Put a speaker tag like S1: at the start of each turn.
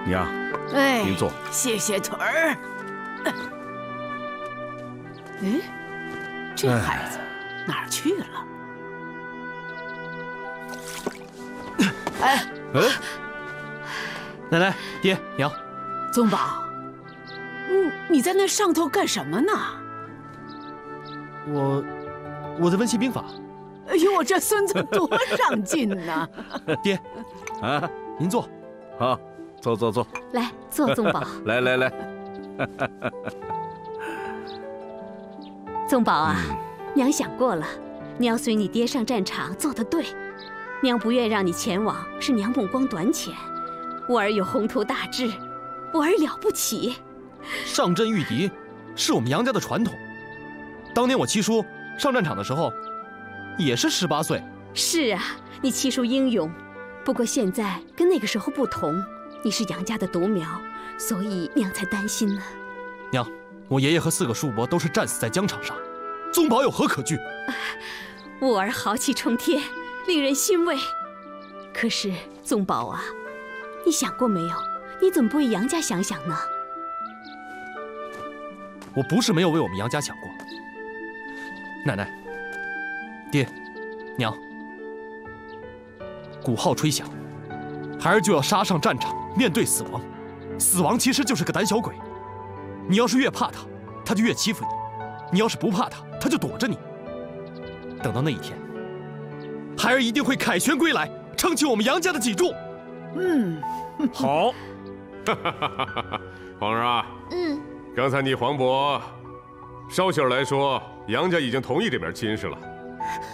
S1: 娘，
S2: 哎，
S1: 您坐。
S2: 谢谢腿儿。哎，这孩子哪儿去了？哎，
S3: 奶奶、爹、娘，
S2: 宗宝，你在那上头干什么呢？
S3: 我在温习兵法。
S2: 哎呦，我这孙子多上进呐！
S3: 爹，
S1: 啊，
S3: 您坐。
S1: 好，坐。
S4: 来，坐，宗宝。
S1: 来。
S4: 宗宝啊，娘想过了，你要随你爹上战场，做得对。娘不愿让你前往，是娘目光短浅。我儿有宏图大志，我儿了不起。
S3: 上阵御敌，是我们杨家的传统。当年我七叔上战场的时候，也是18岁。
S4: 是啊，你七叔英勇，不过现在跟那个时候不同，你是杨家的独苗，所以娘才担心呢。
S3: 娘，我爷爷和4个叔伯都是战死在疆场上，宗宝有何可惧？
S4: 我儿豪气冲天，令人欣慰。可是宗宝啊，你想过没有，你怎么不为杨家想想呢？
S3: 我不是没有为我们杨家想过。奶奶、爹、娘，鼓号吹响，孩儿就要杀上战场，面对死亡。死亡其实就是个胆小鬼，你要是越怕他，他就越欺负你；你要是不怕他，他就躲着你。等到那一天，孩儿一定会凯旋归来，撑起我们杨家的脊柱。
S5: 好。皇上啊，刚才你黄渤捎信来说，杨家已经同意这门亲事了。